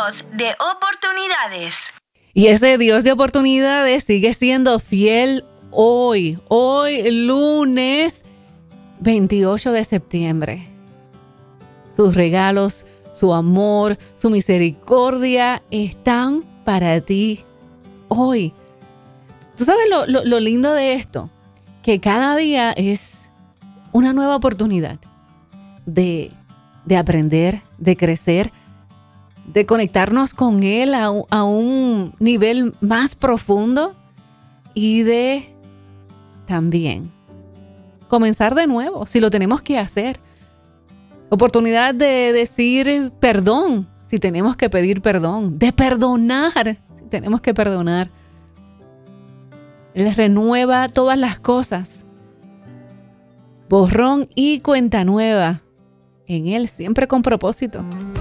Dios de oportunidades. Y ese Dios de oportunidades sigue siendo fiel hoy lunes 28 de septiembre. Sus regalos, su amor, su misericordia están para ti hoy. ¿Tú sabes lo lindo de esto? Que cada día es una nueva oportunidad de aprender, de crecer, de conectarnos con Él a un nivel más profundo y de también comenzar de nuevo, si lo tenemos que hacer. Oportunidad de decir perdón, si tenemos que pedir perdón, de perdonar, si tenemos que perdonar. Él renueva todas las cosas. Borrón y cuenta nueva. En Él siempre con propósito.